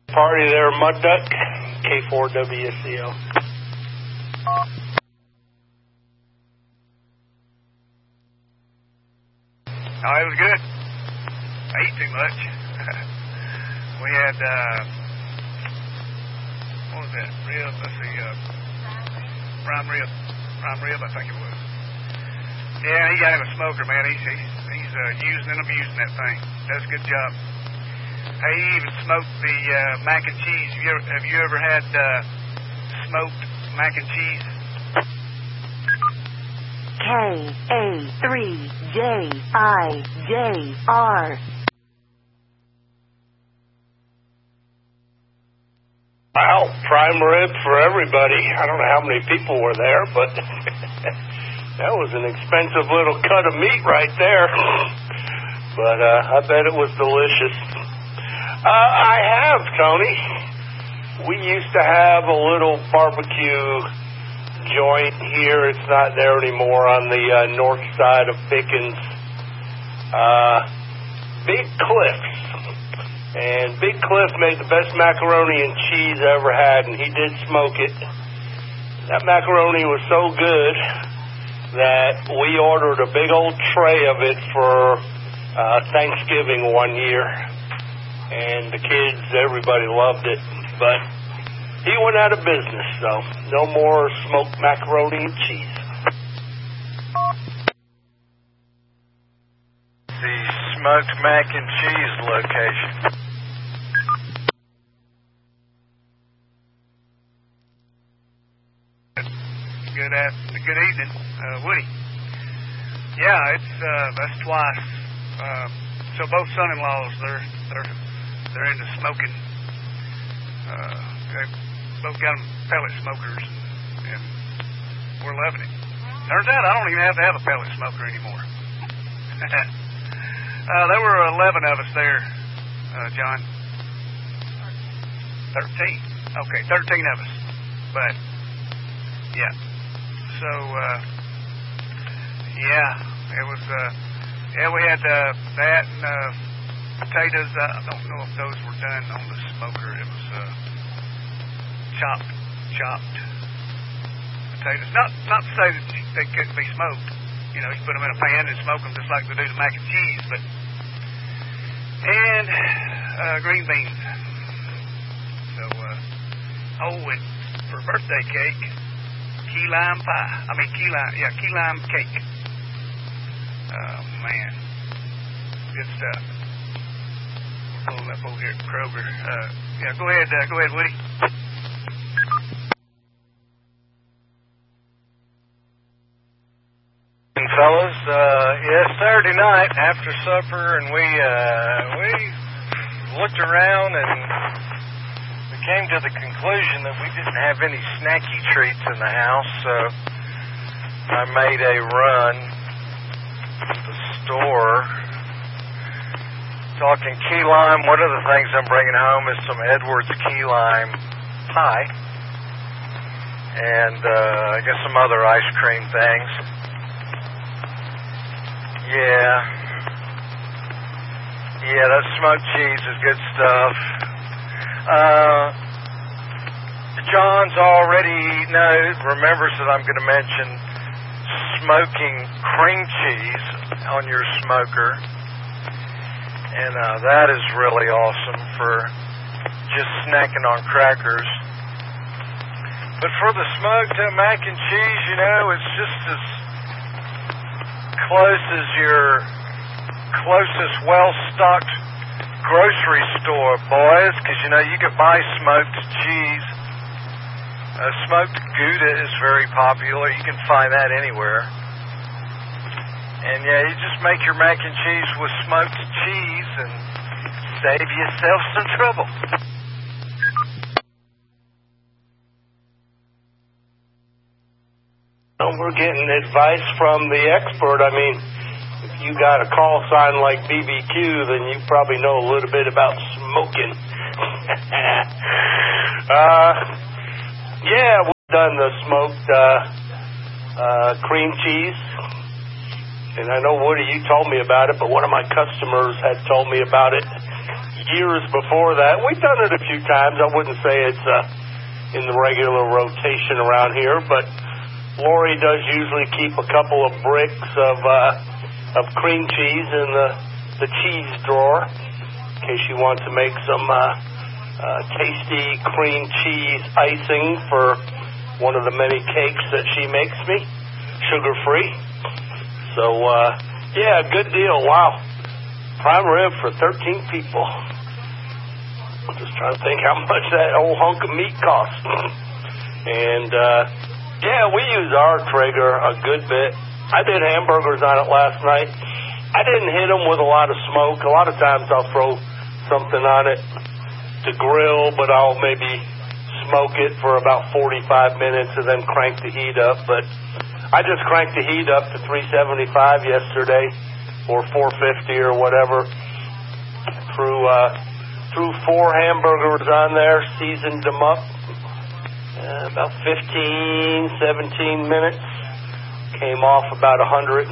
Party there, Mud Duck, K4WSCL. Oh, it was good. I ate too much. We had, what was that? Rib, let's see, prime rib, I think it was. Yeah, he got him a smoker, man. He's using and abusing that thing. Does a good job. Hey, he even smoked the mac and cheese. Have you ever had smoked mac and cheese? KA3JIJR. Wow, prime rib for everybody. I don't know how many people were there, but that was an expensive little cut of meat right there. But I bet it was delicious. I have, Tony. We used to have a little barbecue joint here. It's not there anymore on the north side of Pickens. Big Cliffs. And Big Cliff made the best macaroni and cheese I ever had, and he did smoke it. That macaroni was so good that we ordered a big old tray of it for Thanksgiving one year. And the kids, everybody loved it. But he went out of business, so no more smoked macaroni and cheese. The smoked mac and cheese location. Good evening, Woody. Yeah, that's twice. So both son-in-laws, they're into smoking. They both got them pellet smokers, and we're loving it. Turns out I don't even have to have a pellet smoker anymore. There were 11 of us there, John. 13. Okay, 13 of us. But, yeah. So, it was, we had that and potatoes. I don't know if those were done on the smoker. It was chopped potatoes. Not to say that they couldn't be smoked. You know, you put them in a pan and smoke them just like we do the mac and cheese. And green beans. So, and for birthday cake, key lime cake. Oh, man. Good stuff. We're pulling up over here at Kroger. Go ahead, Woody. Fellas, Saturday night after supper, and we looked around and we came to the conclusion that we didn't have any snacky treats in the house, so I made a run to the store. Talking key lime, one of the things I'm bringing home is some Edwards key lime pie, and I guess some other ice cream things. Yeah, that smoked cheese is good stuff. John's already remembers that I'm going to mention smoking cream cheese on your smoker. And that is really awesome for just snacking on crackers. But for the smoked mac and cheese, it's just as close as your closest well-stocked grocery store, boys, because you can buy smoked cheese. Smoked Gouda is very popular. You can find that anywhere. And you just make your mac and cheese with smoked cheese and save yourself some trouble. We're getting advice from the expert. I mean, if you got a call sign like BBQ, then you probably know a little bit about smoking. We've done the smoked cream cheese. And I know, Woody, you told me about it, but one of my customers had told me about it years before that. We've done it a few times. I wouldn't say it's in the regular rotation around here, but Lori does usually keep a couple of bricks of cream cheese in the cheese drawer in case she wants to make some tasty cream cheese icing for one of the many cakes that she makes me, sugar-free. So, yeah, good deal. Wow. Prime rib for 13 people. I'm just trying to think how much that old hunk of meat costs. And, yeah, we use our Traeger a good bit. I did hamburgers on it last night. I didn't hit them with a lot of smoke. A lot of times I'll throw something on it to grill, but I'll maybe smoke it for about 45 minutes and then crank the heat up. But I just cranked the heat up to 375 yesterday, or 450 or whatever. Threw 4 hamburgers on there, seasoned them up. About 15, 17 minutes. Came off about 150,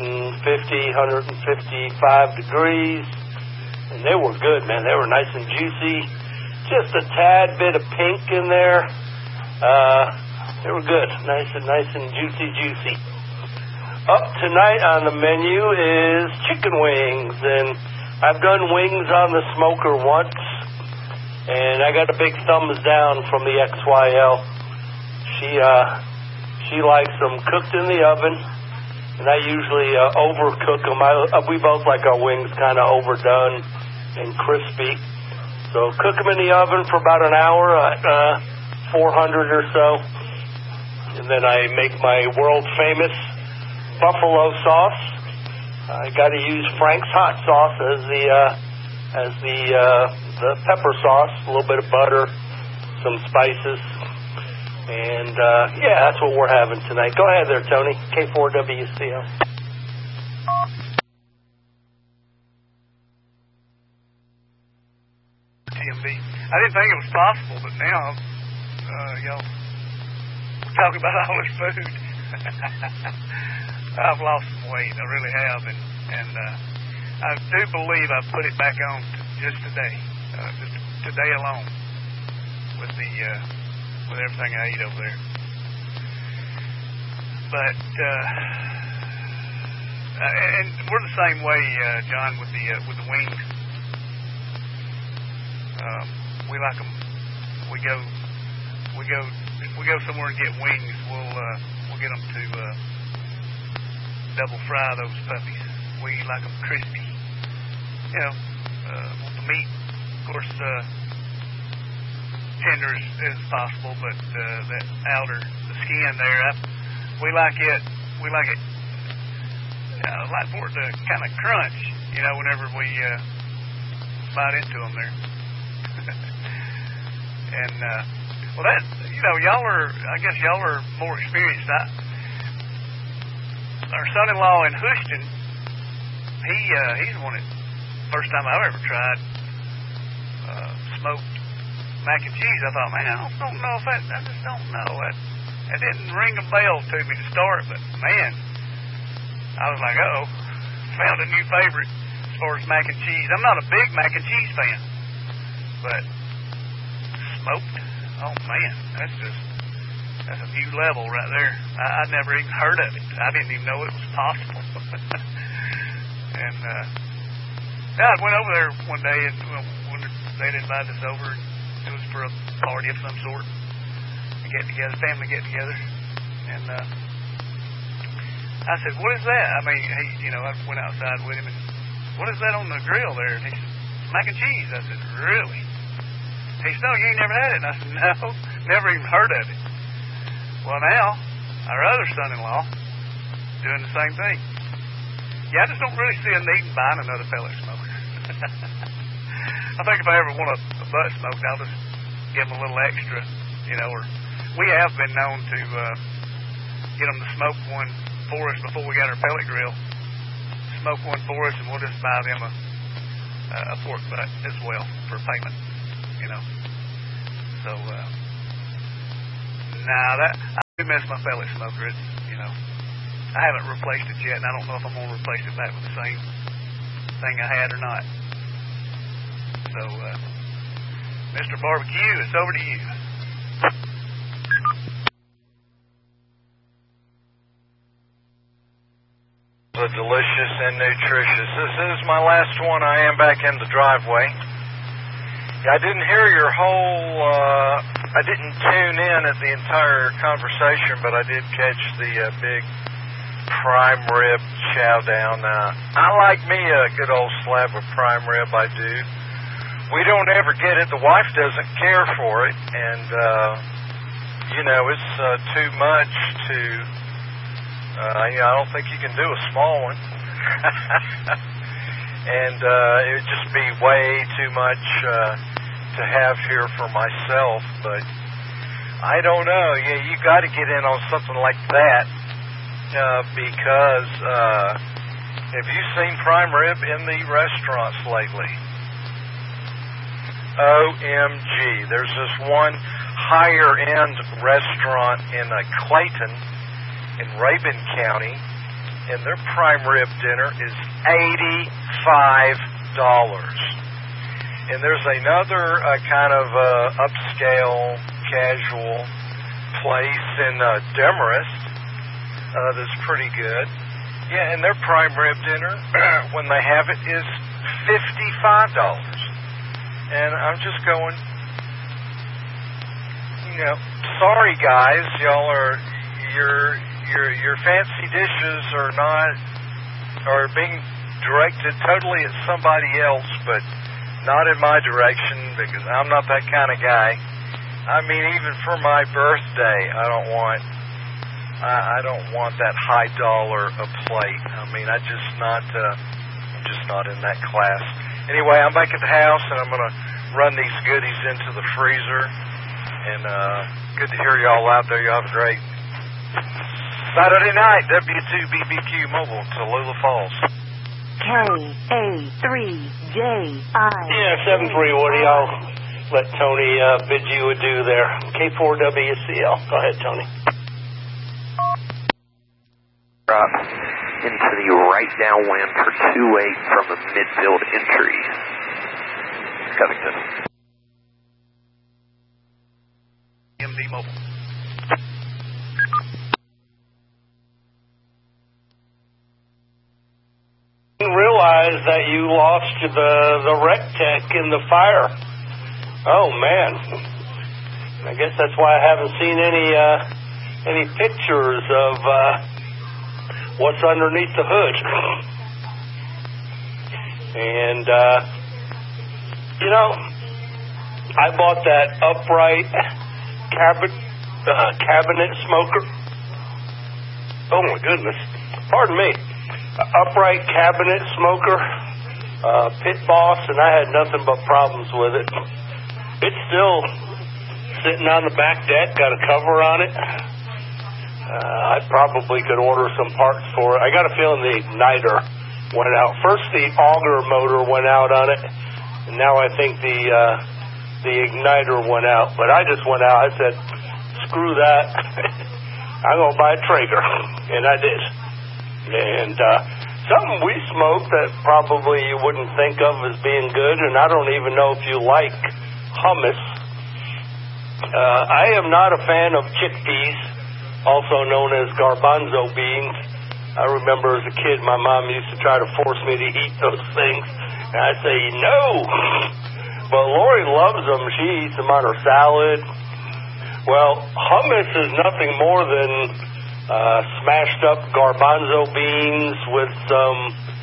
155 degrees. And they were good, man. They were nice and juicy. Just a tad bit of pink in there. They were good. Nice and juicy. Up tonight on the menu is chicken wings. And I've done wings on the smoker once. And I got a big thumbs down from the XYL. She likes them cooked in the oven. And I usually overcook them. We both like our wings kind of overdone and crispy. So cook them in the oven for about an hour at 400 or so. And then I make my world famous buffalo sauce. I got to use Frank's hot sauce as the pepper sauce, a little bit of butter, some spices. And, yeah, that's what we're having tonight. Go ahead there, Tony. K4WCO. TMB. I didn't think it was possible, but now, y'all, we're talking about all this food. I've lost some weight. I really have. And I do believe I put it back on just today. Just today alone with everything I eat over there. But and we're the same way, John, with the wings. We like them. We go if we go somewhere and get wings, we'll get them to double fry those puppies. We like them crispy. You know, the meat, of course, tender as possible, but that outer, the skin there, we like it. We like it. Like for it to kind of crunch, you know, whenever we bite into them there. And well, that, you know, I guess y'all are more experienced. Our son-in-law in Houston, he's the one that first time I've ever tried smoked mac and cheese. I thought, man, I don't know if I just don't know. It didn't ring a bell to me to start, but man, I was like, found a new favorite as far as mac and cheese. I'm not a big mac and cheese fan, but smoked, oh man, that's a new level right there. I'd never even heard of it. I didn't even know it was possible. And I went over there one day and when they'd invited us over. It was for a party of some sort, family get together, and I said, "What is that?" I mean, I went outside with him, and what is that on the grill there? And he said, "Mac and cheese." I said, "Really?" He said, "No, you ain't never had it." And I said, "No, never even heard of it." Well, now our other son-in-law doing the same thing. Yeah, I just don't really see a need in buying another pellet smoker. I think if I ever want a butt smoked, I'll just give them a little extra, or we have been known to get them to smoke one for us before we got our pellet grill. Smoke one for us, and we'll just buy them a pork butt as well for payment, So, I do miss my pellet smoker. It's, I haven't replaced it yet, and I don't know if I'm going to replace it back with the same thing I had or not. So, Mr. Barbecue, it's over to you. Delicious and nutritious. This is my last one. I am back in the driveway. I didn't hear your whole, I didn't tune in at the entire conversation, but I did catch the big prime rib chow down. I like me a good old slab of prime rib, I do. We don't ever get it. The wife doesn't care for it, and, it's too much to, I don't think you can do a small one. And it would just be way too much to have here for myself, but I don't know. Yeah, you got to get in on something like that because have you seen prime rib in the restaurants lately? OMG. There's this one higher-end restaurant in Clayton in Rabun County, and their prime rib dinner is $85. And there's another kind of upscale, casual place in Demarest that's pretty good. Yeah, and their prime rib dinner, when they have it, is $55. And I'm just going, sorry guys, y'all are, your fancy dishes are being directed totally at somebody else, but not in my direction, because I'm not that kind of guy. I mean, even for my birthday, I don't want that high dollar a plate. I mean, I'm just not in that class. Anyway, I'm back at the house, and I'm going to run these goodies into the freezer. And good to hear y'all out there. Y'all have a great Saturday night, W2BBQ Mobile, Tallulah Falls. KA3JI. Yeah, 7-3. What do y'all let Tony bid you adieu there? K4WCL. Go ahead, Tony. Into the right downwind for 28 from the midfield entry. Covington. MD Mobile. Realize that you lost the rec tech in the fire. Oh man, I guess that's why I haven't seen any pictures of what's underneath the hood. And I bought that upright cabinet smoker. Oh my goodness, pardon me. Upright cabinet smoker, Pit Boss, and I had nothing but problems with it. It's still sitting on the back deck, got a cover on it. I probably could order some parts for it. I got a feeling the igniter went out. First the auger motor went out on it, and now I think the igniter went out. But I just went out, I said, screw that. I'm going to buy a Traeger, and I did. And something we smoke that probably you wouldn't think of as being good, and I don't even know if you like hummus. I am not a fan of chickpeas, also known as garbanzo beans. I remember as a kid my mom used to try to force me to eat those things, and I'd say no. But Lori loves them. She eats them on her salad. Well, hummus is nothing more than smashed up garbanzo beans with some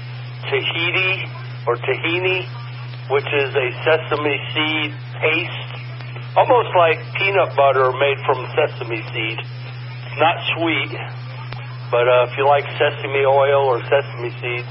tahini, which is a sesame seed paste, almost like peanut butter made from sesame seed. It's not sweet, but if you like sesame oil or sesame seeds,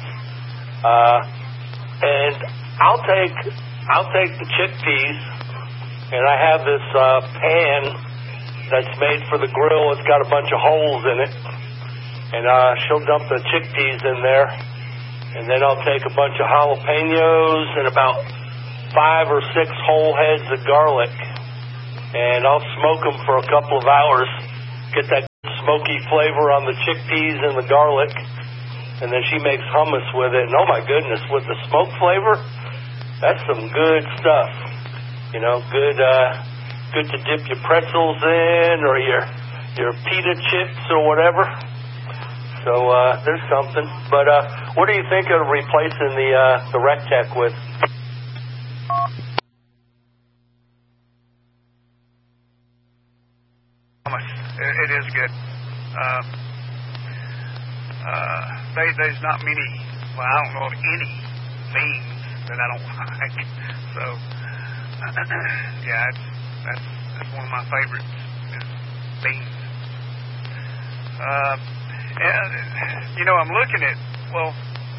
and I'll take the chickpeas, and I have this pan that's made for the grill. It's got a bunch of holes in it, and she'll dump the chickpeas in there, and then I'll take a bunch of jalapenos and about 5 or 6 whole heads of garlic, and I'll smoke them for a couple of hours, get that smoky flavor on the chickpeas and the garlic. And then she makes hummus with it. And oh my goodness, with the smoke flavor, that's some good stuff. You know, good to dip your pretzels in or your pita chips or whatever. So there's something. But what do you think of replacing the Rectech with? It is good. There's not many, well, I don't know of any beans that I don't like. So, yeah, that's one of my favorites is beans. And, you know, I'm looking at, well,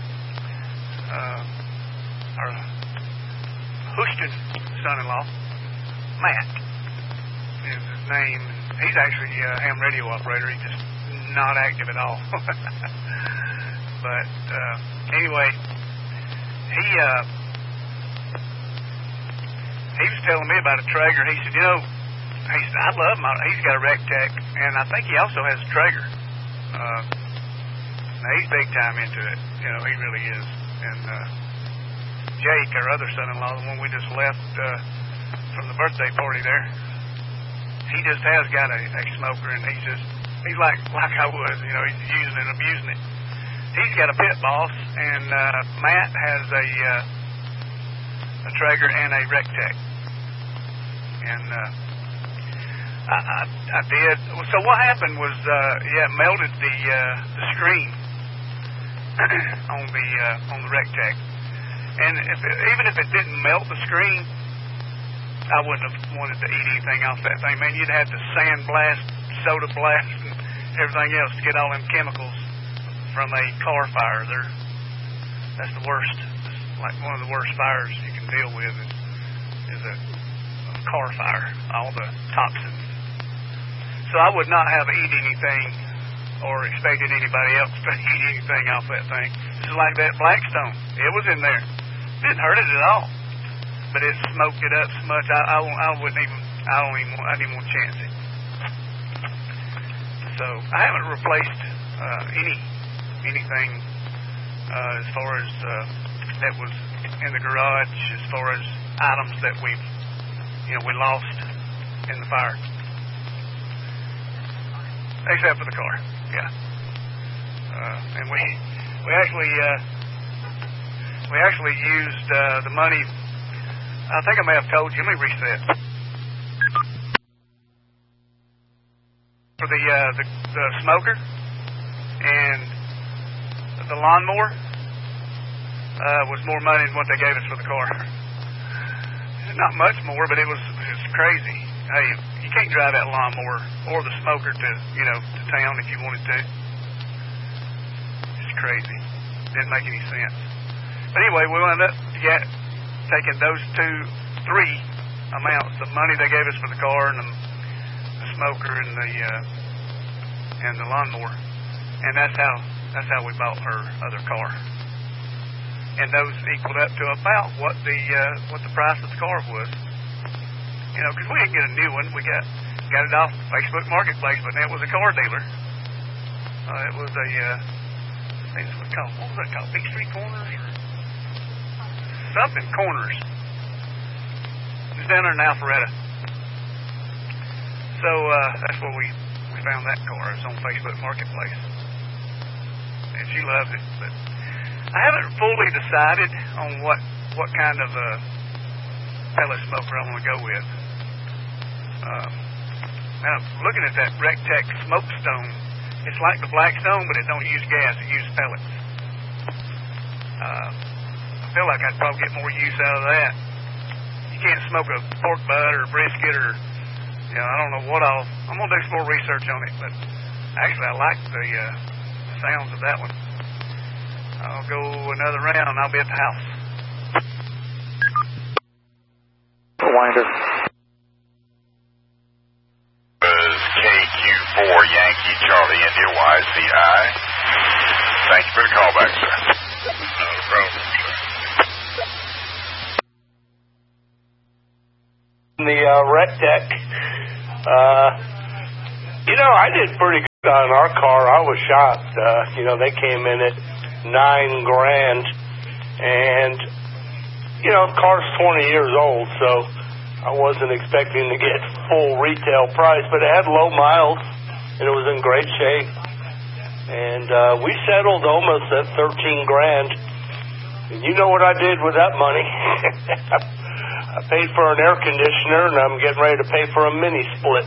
our Houston son-in-law, Matt, is his name. He's actually a ham radio operator. He's just not active at all. But anyway, he was telling me about a Traeger. He said, you know, I love him. He's got a Rectech, and I think he also has a Traeger. Now he's big time into it. You know, he really is. And Jake, our other son-in-law, the one we just left from the birthday party there, he just has got a smoker, and he's like I was, you know, he's using and abusing it. He's got a Pit Boss, and Matt has a Traeger and a Rectech. And I did. So what happened was, it melted the screen on the Rectech, and even if it didn't melt the screen, I wouldn't have wanted to eat anything off that thing, man. You'd have to sandblast, soda blast, and everything else to get all them chemicals from a car fire. That's the worst. It's like one of the worst fires you can deal with is a car fire, all the toxins. So I would not have eaten anything or expected anybody else to eat anything off that thing. This is like that Blackstone. It was in there. Didn't hurt it at all. But it smoked it up so much. I didn't even want to chance it. So I haven't replaced anything as far as that was in the garage, as far as items that we lost in the fire, except for the car. Yeah. And we actually used the money. I think I may have told you. Let me reset. For the smoker and the lawnmower was more money than what they gave us for the car. Not much more, but it was crazy. Hey, you can't drive that lawnmower or the smoker to town if you wanted to. It's crazy. Didn't make any sense. But anyway, we wound up taking those three amounts, the money they gave us for the car and the smoker and the lawnmower, and that's how we bought her other car. And those equaled up to about what the price of the car was. You know, because we didn't get a new one. We got it off Facebook Marketplace, but it was a car dealer. It was what was that called? Big Street Corners or something Corners. It was down there in Alpharetta. So that's where we found that car. It was on Facebook Marketplace, and she loved it. But I haven't fully decided on what kind of pellet smoker I want to go with. Now, looking at that Rectech Smoke Stone, it's like the Blackstone, but it don't use gas; it uses pellets. I feel like I'd probably get more use out of that. You can't smoke a pork butt or a brisket or, I don't know what all. I'm going to do some more research on it, but actually I like the sounds of that one. I'll go another round. I'll be at the house. Winder. KQ4 Yankee Charlie India YCI. Thank you for the call back, sir. No problem. The Rectech, I did pretty good. On our car, I was shocked. They came in at $9,000, and the car's 20 years old, so I wasn't expecting to get full retail price, but it had low miles, and it was in great shape. And we settled almost at $13,000. And you know what I did with that money? I paid for an air conditioner, and I'm getting ready to pay for a mini split.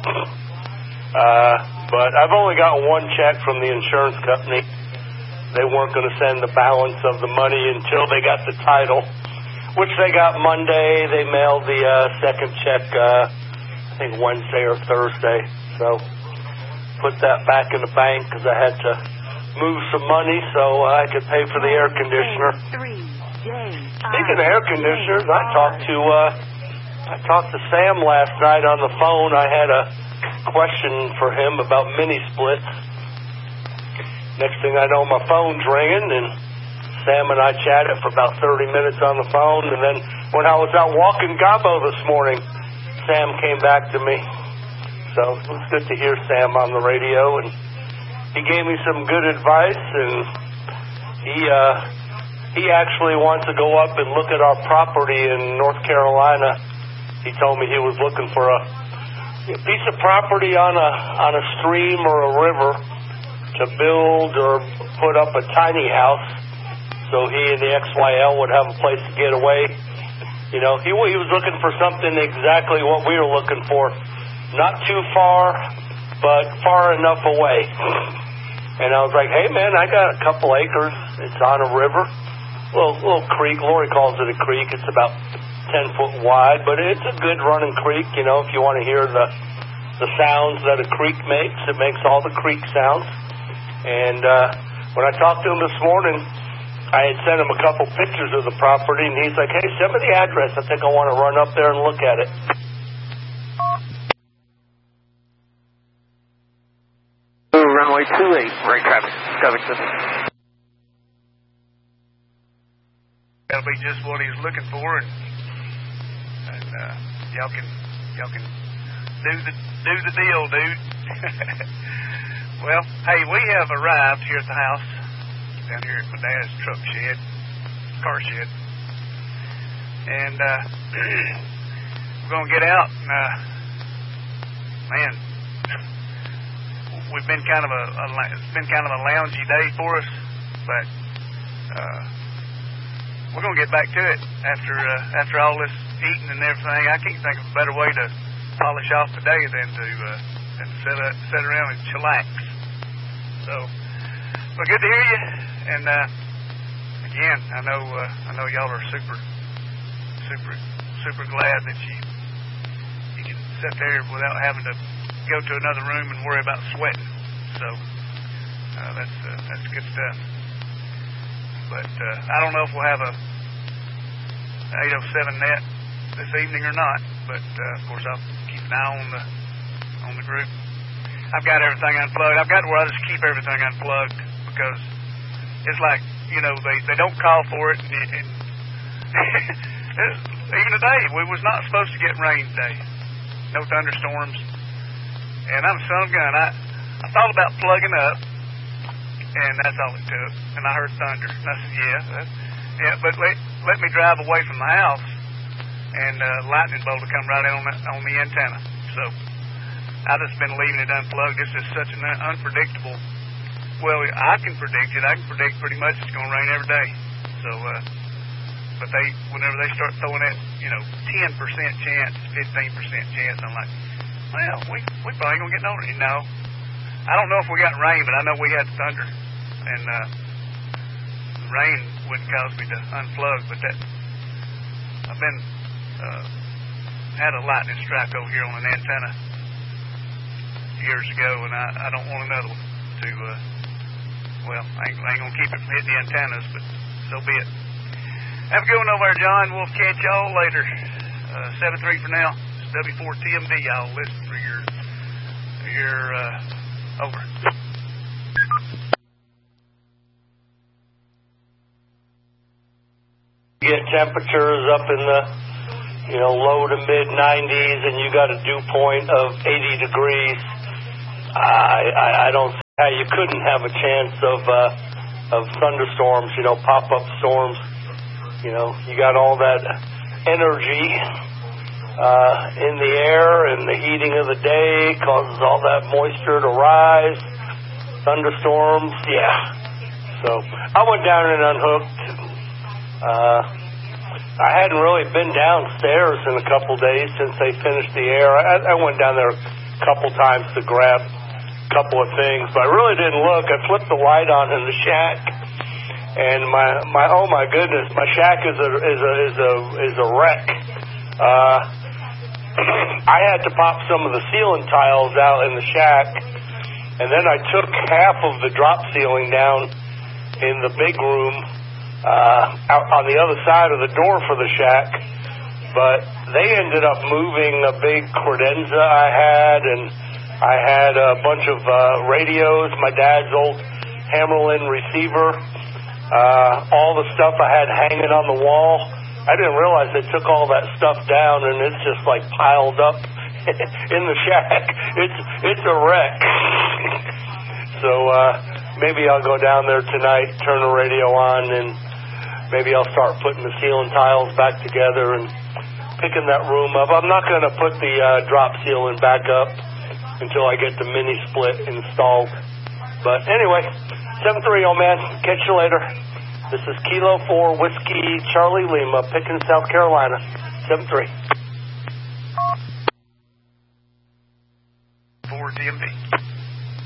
But I've only got one check from the insurance company. They weren't going to send the balance of the money until they got the title, which they got Monday. They mailed the second check, I think Wednesday or Thursday. So put that back in the bank because I had to move some money so I could pay for the air conditioner. Speaking of air conditioners, I talked to Sam last night on the phone. I had a question for him about mini splits. Next thing I know, my phone's ringing, and Sam and I chatted for about 30 minutes on the phone, and then when I was out walking Gabo this morning, Sam came back to me. So it was good to hear Sam on the radio, and he gave me some good advice, and he actually wants to go up and look at our property in North Carolina. He told me he was looking for a piece of property on a stream or a river to build or put up a tiny house so he and the XYL would have a place to get away. He was looking for something exactly what we were looking for. Not too far, but far enough away. And I was like, hey, man, I got a couple acres. It's on a river. Little creek. Lori calls it a creek. It's about 10 foot wide, but it's a good running creek, if you want to hear the sounds that a creek makes. It makes all the creek sounds. And when I talked to him this morning, I had sent him a couple pictures of the property, and he's like, hey, send me the address. I think I want to run up there and look at it. Runway 28, right traffic, Covington. That'll be just what he's looking for, and y'all can do the deal, dude. Well, hey, we have arrived here at the house down here at my dad's car shed, and we're gonna get out. And, man, it's been kind of a loungy day for us, but we're gonna get back to it after all this eating and everything. I can't think of a better way to polish off the day than to sit around and chillax. So, well, good to hear you. And again, I know y'all are super glad that you can sit there without having to go to another room and worry about sweating. So that's good stuff. But I don't know if we'll have a 807 net this evening or not, but of course I'll keep an eye on the group. I've got everything unplugged. I've got to where I just keep everything unplugged because it's like, they don't call for it, and even today we was not supposed to get rain today. No thunderstorms. And I'm a son of a gun. I thought about plugging up, and that's all it took. And I heard thunder. And I said, yeah, but let me drive away from the house, and lightning bolt will come right in on the antenna. So I've just been leaving it unplugged. It's just such an unpredictable. Well, I can predict it. I can predict pretty much it's going to rain every day. So, but whenever they start throwing that, 10% chance, 15% chance, I'm like, well, we probably gonna get no rain. No, I don't know if we got rain, but I know we had thunder, and the rain wouldn't cause me to unplug. But I've been had a lightning strike over here on an antenna years ago, and I don't want another one to. Well, I ain't gonna keep it from hitting the antennas, but so be it. Have a good one over there, John. We'll catch y'all later. 7-3 for now. W4TMD, y'all. Listen for your over. Get temperatures up in the, low to mid 90s, and you got a dew point of 80 degrees. I don't you couldn't have a chance of thunderstorms, pop-up storms. You got all that energy in the air, and the heating of the day causes all that moisture to rise. Thunderstorms, yeah. So I went down and unhooked. I hadn't really been downstairs in a couple days since they finished the air. I went down there a couple times to grab a couple of things, but I really didn't look. I flipped the light on in the shack, and my oh my goodness, my shack is a wreck. I had to pop some of the ceiling tiles out in the shack, and then I took half of the drop ceiling down in the big room out on the other side of the door for the shack. But they ended up moving a big credenza I had, and I had a bunch of radios, my dad's old Hammerlin receiver, all the stuff I had hanging on the wall. I didn't realize they took all that stuff down, and it's just like piled up in the shack. It's a wreck. So maybe I'll go down there tonight, turn the radio on, and maybe I'll start putting the ceiling tiles back together and picking that room up. I'm not going to put the drop ceiling back up until I get the mini split installed. But anyway, 7-3, old man. Catch you later. This is Kilo 4 Whiskey Charlie Lima, Pickens, South Carolina. 7-3. 4 DMV.